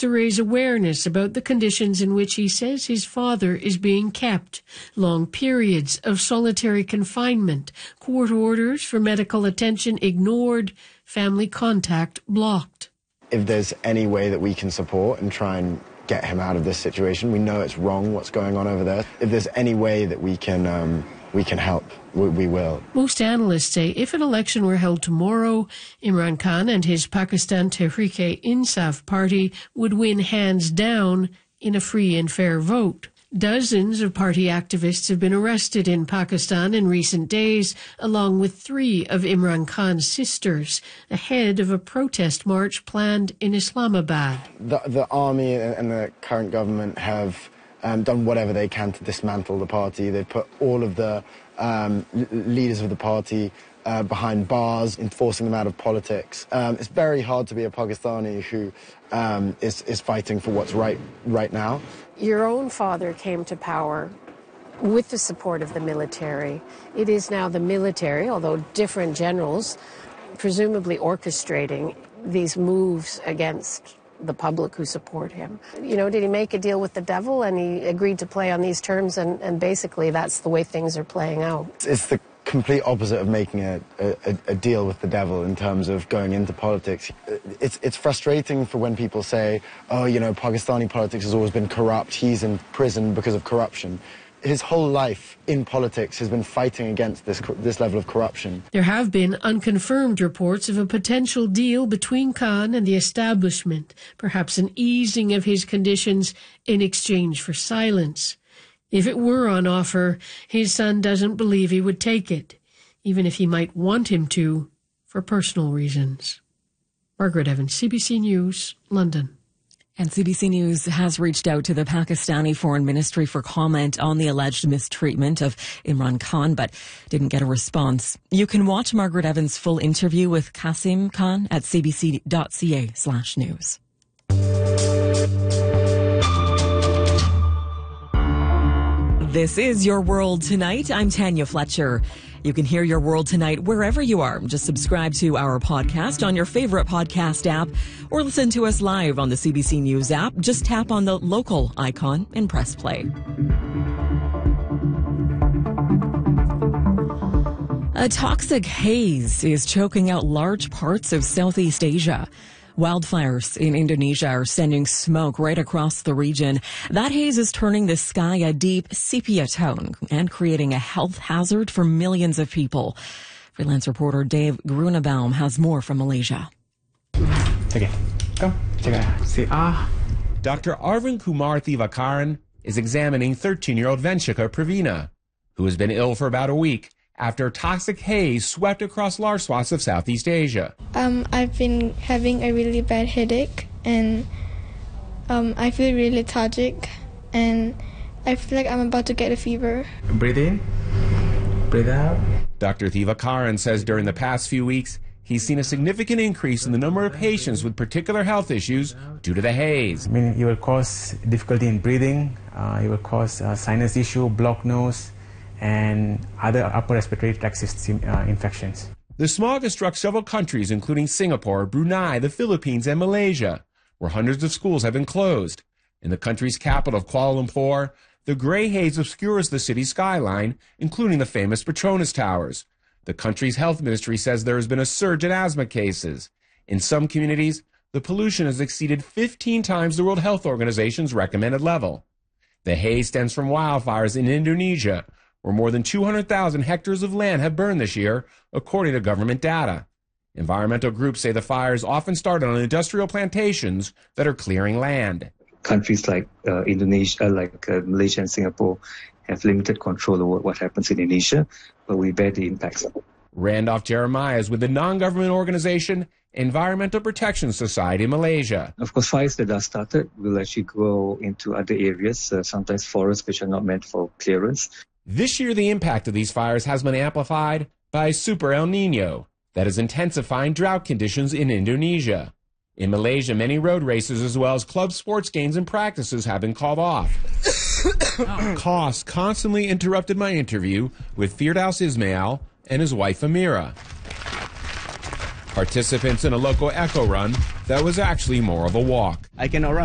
to raise awareness about the conditions in which he says his father is being kept. Long periods of solitary confinement, court orders for medical attention ignored, family contact blocked. If there's any way that we can support and try and get him out of this situation, we know it's wrong what's going on over there. If there's any way that we can help, we will. Most analysts say if an election were held tomorrow, Imran Khan and his Pakistan Tehreek-e-Insaf party would win hands down in a free and fair vote. Dozens of party activists have been arrested in Pakistan in recent days, along with 3 of Imran Khan's sisters, ahead of a protest march planned in Islamabad. The army and the current government have done whatever they can to dismantle the party. They've put all of the leaders of the party behind bars, enforcing them out of politics. It's very hard to be a Pakistani who is fighting for what's right now. Your own father came to power with the support of the military. It is now the military, although different generals, presumably orchestrating these moves against the public who support him. You know, did he make a deal with the devil and he agreed to play on these terms, and basically that's the way things are playing out? It's the complete opposite of making a deal with the devil in terms of going into politics. It's frustrating for when people say, oh, you know, Pakistani politics has always been corrupt, he's in prison because of corruption. His whole life in politics has been fighting against this level of corruption. There have been unconfirmed reports of a potential deal between Khan and the establishment, perhaps an easing of his conditions in exchange for silence. If it were on offer, his son doesn't believe he would take it, even if he might want him to, for personal reasons. Margaret Evans, CBC News, London. And CBC News has reached out to the Pakistani Foreign Ministry for comment on the alleged mistreatment of Imran Khan, but didn't get a response. You can watch Margaret Evans' full interview with Qasim Khan at cbc.ca/news. This is Your World Tonight. I'm Tanya Fletcher. You can hear Your World Tonight wherever you are. Just subscribe to our podcast on your favorite podcast app or listen to us live on the CBC News app. Just tap on the local icon and press play. A toxic haze is choking out large parts of Southeast Asia. Wildfires in Indonesia are sending smoke right across the region. That haze is turning the sky a deep sepia tone and creating a health hazard for millions of people. Freelance reporter Dave Grunebaum has more from Malaysia. Okay, go. See, Dr. Arvind Kumar Thivakaran is examining 13-year-old Venchika Pravina, who has been ill for about a week after toxic haze swept across large swaths of Southeast Asia. I've been having a really bad headache, and I feel really lethargic, and I feel like I'm about to get a fever. Breathe in, breathe out. Dr. Thivakaran says during the past few weeks, he's seen a significant increase in the number of patients with particular health issues due to the haze. I mean, it will cause difficulty in breathing, it will cause sinus issue, blocked nose, and other upper respiratory tract system infections. The smog has struck several countries, including Singapore, Brunei, the Philippines, and Malaysia, where hundreds of schools have been closed. In the country's capital of Kuala Lumpur, the gray haze obscures the city's skyline, including the famous Petronas Towers. The country's health ministry says there has been a surge in asthma cases. In some communities, the pollution has exceeded 15 times the World Health Organization's recommended level. The haze stems from wildfires in Indonesia, where more than 200,000 hectares of land have burned this year, according to government data. Environmental groups say the fires often started on industrial plantations that are clearing land. Countries like Indonesia, Malaysia and Singapore have limited control over what happens in Indonesia, but we bear the impacts. Randolph Jeremiah is with the non-government organization Environmental Protection Society Malaysia. Of course, fires that are started will actually go into other areas, sometimes forests which are not meant for clearance. This year, the impact of these fires has been amplified by Super El Nino that is intensifying drought conditions in Indonesia. In Malaysia, many road races as well as club sports games and practices have been called off. Costs constantly interrupted my interview with Firdaus Ismail and his wife Amira, participants in a local echo run that was actually more of a walk. I cannot run.